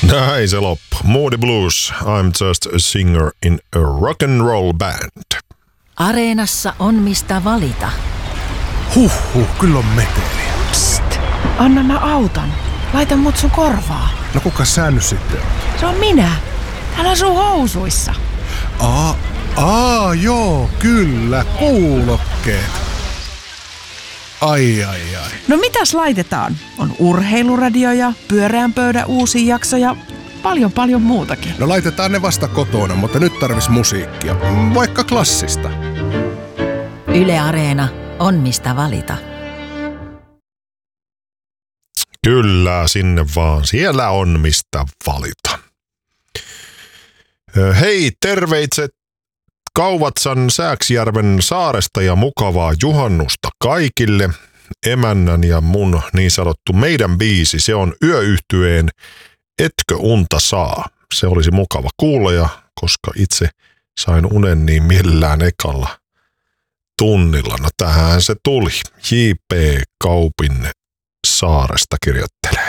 Näin se loppu. Moody Blues, I'm just a singer in a rock and roll band. Areenassa on mistä valita. Kyllä on meteliä. Psst, anna mä autan. Laita mut sun korvaa. No kuka sä nyt sitten on? Se on minä. Täällä on sun housuissa. Joo, kyllä, kuulokkeet. Ai. No mitäs laitetaan? On urheiluradio ja pyöreän pöydän uusi jakso ja paljon muutakin. No laitetaan ne vasta kotona, mutta nyt tarvis musiikkia. Vaikka klassista. Yle Areena on mistä valita. Kyllä, sinne vaan. Siellä on mistä valita. Hei, terveitset Kauvatsan Sääksjärven saaresta ja mukavaa juhannusta kaikille. Emännän ja mun niin sanottu meidän biisi, se on Yöyhtyeen Etkö unta saa. Se olisi mukava kuulla, ja koska itse sain unen niin millään ekalla tunnilla. No tähän se tuli. J.P. Kaupin saaresta kirjoittelee.